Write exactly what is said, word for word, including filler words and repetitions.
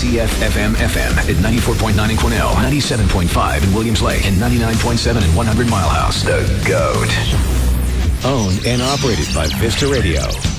C F F M F M at ninety-four point nine in Quesnel, ninety-seven point five in Williams Lake, and ninety-nine point seven in one hundred Mile House. The GOAT. Owned and operated by Vista Radio.